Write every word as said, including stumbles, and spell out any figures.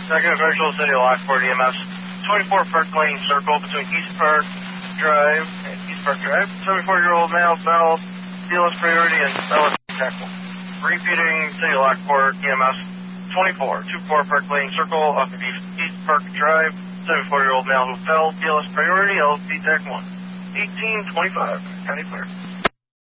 Second Visual City Lockport E M S. twenty-four Park Lane Circle between East Park Drive and East Park Drive. seventy-four-year-old male, Bell, D L S priority, and L S tackle. Repeating City Lockport E M S. twenty-four, twenty-four Park Lane Circle off of East, East Park Drive. seventy-four-year-old male who fell, D L S priority, L S P T A C one. eighteen twenty-five, County Clear.